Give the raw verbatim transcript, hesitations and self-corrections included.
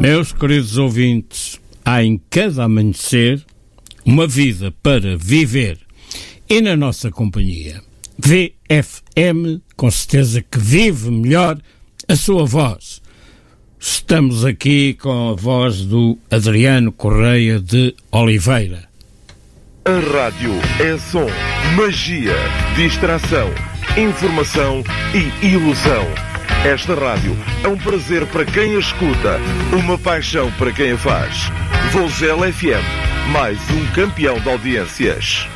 Meus queridos ouvintes, há em cada amanhecer uma vida para viver. E na nossa companhia, V F M, com certeza que vive melhor a sua voz. Estamos aqui com a voz do Adriano Correia de Oliveira. A rádio é som, magia, distração, informação e ilusão. Esta rádio é um prazer para quem a escuta, uma paixão para quem a faz. Vozela F M, mais um campeão de audiências.